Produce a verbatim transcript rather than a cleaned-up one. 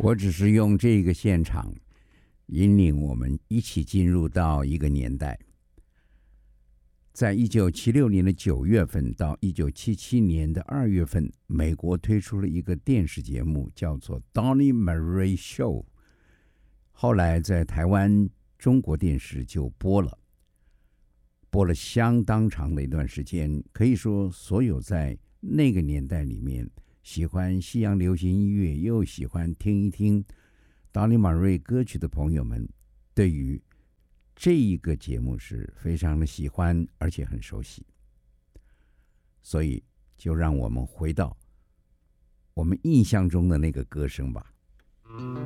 我只是用这个现场引领我们一起进入到一个年代。在一九七六年的九月份到一九七七年的二月份，美国推出了一个电视节目，叫做 Donnie Murray Show。后来在台湾中国电视就播了，播了相当长的一段时间。可以说，所有在那个年代里面喜欢西洋流行音乐又喜欢听一听 Donnie Murray 歌曲的朋友们，对于这一个节目是非常的喜欢，而且很熟悉。所以就让我们回到我们印象中的那个歌声吧。